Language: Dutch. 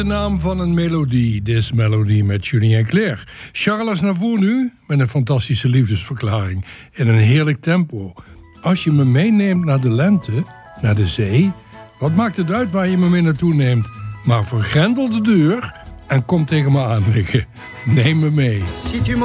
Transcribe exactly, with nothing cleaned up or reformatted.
De naam van een melodie, This Melody met Julien Clerc. Charles Aznavour nu, met een fantastische liefdesverklaring in een heerlijk tempo. Als je me meeneemt naar de lente, naar de zee, wat maakt het uit waar je me mee naartoe neemt? Maar vergrendel de deur en kom tegen me aan liggen. Neem me mee.